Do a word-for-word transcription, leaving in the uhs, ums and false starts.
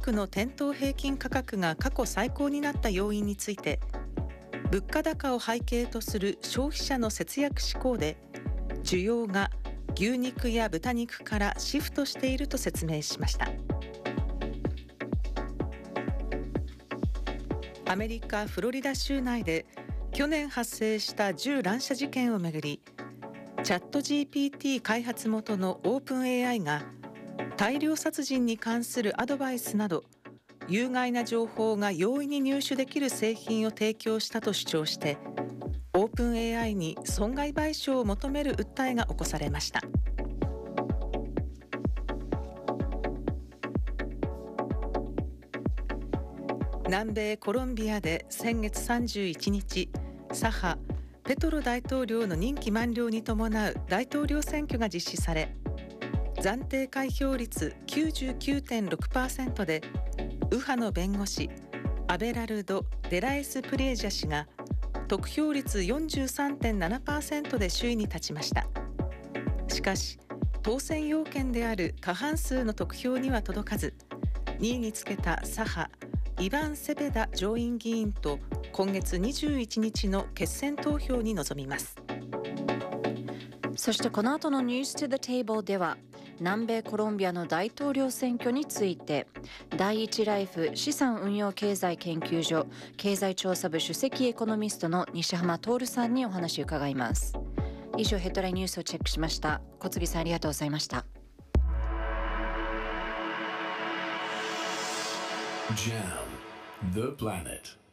国の店頭平均価格が過去最高になった要因について、物価高を背景とする消費者の節約志向で需要が牛肉や豚肉からシフトしていると説明しました。アメリカ・フロリダ州内で去年発生した銃乱射事件をめぐり、チャット ジーピーティー 開発元のオープン エーアイ が大量殺人に関するアドバイスなど有害な情報が容易に入手できる製品を提供したと主張して、オープン エーアイ に損害賠償を求める訴えが起こされました。南米コロンビアで先月さんじゅういちにち、左派ペトロ大統領の任期満了に伴う大統領選挙が実施され、暫定開票率 きゅうじゅうきゅうてんろくパーセント で右派の弁護士アベラルド・デラエス・プレージャ氏が得票率 よんじゅうさんてんななパーセント で首位に立ちました。しかし当選要件である過半数の得票には届かず、にいにつけた左派イバン・セペダ上院議員と今月にじゅういちにちの決選投票に臨みます。 そしてこの後のニュース to the table では、南米コロンビアの大統領選挙について、第一ライフ資産運用経済研究所経済調査部首席エコノミストの西浜徹さんにお話を伺います。以上ヘッドラインニュースをチェックしました。小杉さんありがとうございました。 ジャム The Planet